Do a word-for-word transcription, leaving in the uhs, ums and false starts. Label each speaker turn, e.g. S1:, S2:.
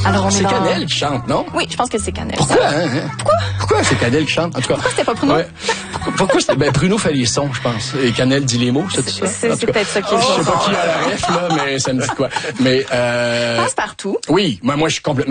S1: Alors, on est
S2: C'est
S1: dans...
S2: Canel qui chante, non?
S1: Oui, je pense que c'est Canel.
S2: Pourquoi,
S1: ça.
S2: hein?
S1: Pourquoi?
S2: Pourquoi c'est Canel qui chante? En tout cas.
S1: Pourquoi c'était pas Bruno?
S2: Ouais. Pourquoi, pourquoi c'était, ben, Bruno fait les sons, je pense. Et Canel dit les mots, c'est tout ça?
S1: C'est, c'est peut-être ça qui est
S2: Je sais pas qui a la ref, là, mais ça me dit quoi. Mais, euh...
S1: Passe partout.
S2: Oui, moi, moi, je suis complètement